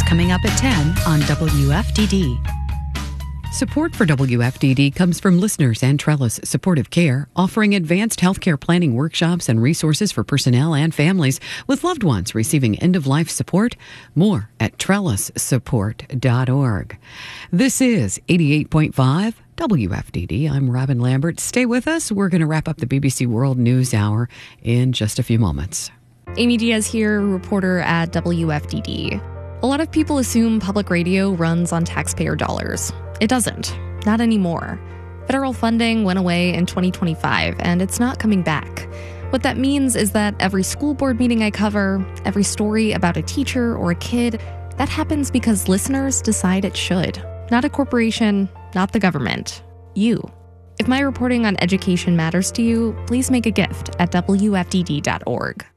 coming up at 10 on WFDD. Support for WFDD comes from listeners and Trellis Supportive Care, offering advanced healthcare planning workshops and resources for personnel and families with loved ones receiving end-of-life support. More at trellissupport.org. This is 88.5 WFDD. I'm Robin Lambert. Stay with us. We're going to wrap up the BBC World News Hour in just a few moments. Amy Diaz here, reporter at WFDD. A lot of people assume public radio runs on taxpayer dollars. It doesn't. Not anymore. Federal funding went away in 2025, and it's not coming back. What that means is that every school board meeting I cover, every story about a teacher or a kid, that happens because listeners decide it should. Not a corporation, not the government. You. If my reporting on education matters to you, please make a gift at WFDD.org.